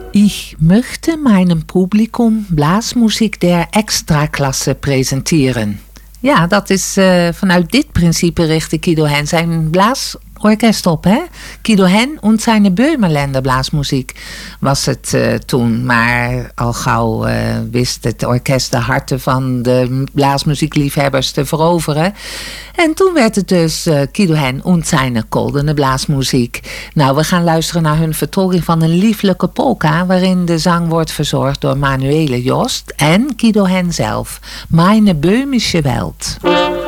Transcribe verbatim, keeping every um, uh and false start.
Ich möchte meinem Publikum Blasmusik der Extraklasse presenteren. Ja, dat is uh, vanuit dit principe richtte Guido Hen zijn blaasorkest op, hè? Guido Hen en zijn Böhmerländer Blasmuziek was het uh, toen. Maar al gauw uh, wist het orkest de harten van de blaasmuziekliefhebbers te veroveren. En toen werd het dus uh, Guido Hen en zijn Goldene Blaasmuziek. Nou, we gaan luisteren naar hun vertolking van een lieflijke polka, waarin de zang wordt verzorgd door Manuele Jost en Guido Hen zelf. Meine böhmische Welt.